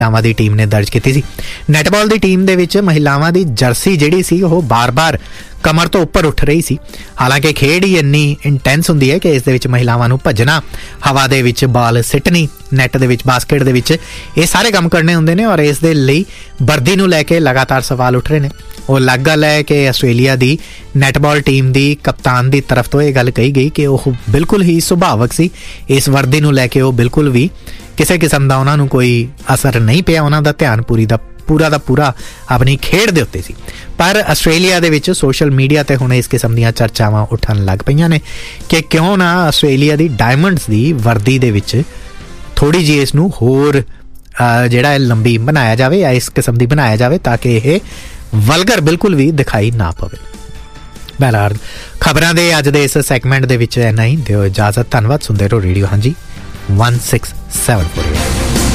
महिलावां दी team ने दर्ज की सी। नैटबॉल की टीम दे विच महिलावां दी जर्सी जिहड़ी सी ओह बार बार कमर तो उपर उठ रही सी। हालांकि खेड ही इन्नी इंटैंस हुंदी है कि इस दे विच महिलावां नूं भजना, हवा दे विच बॉल सिटनी, नैट दे विच बास्केट दे विच ये सारे काम करने हुंदे ने और इस दे लई वर्दी नूं लैके लगातार सवाल उठ रहे ने। वो अलग गल है कि आस्ट्रेलिया की नैटबॉल टीम की कप्तान की तरफ तो यह गल कही गई कि वह बिल्कुल ही सुभावक सी, इस वर्दी नूं लैके वो बिल्कुल भी किसी किस्म का उन्होंने कोई असर नहीं पिया, उन्होंने ध्यान पूरा दा पूरा अपनी खेड दे उत्ते सी। पर आस्ट्रेलिया दे विच सोशल मीडिया ते हुण इस किस्म दीयां चर्चावां उठन लग पईयां ने कि क्यों ना आस्ट्रेलिया की डायमंड्स की वर्दी दे विच थोड़ी जी इसनूं होर जिहड़ा लंबी बनाया जाए या इस किस्म की बनाया जाए ताकि यह वलगर बिल्कुल भी दिखाई ना पवे। बहरहाल खबरां दे अज दे इस सैगमेंट दे विच इन्ना ही। दिओ इजाजत, धन्नवाद। सुनदे रहो रेडियो हाँ जी 1674।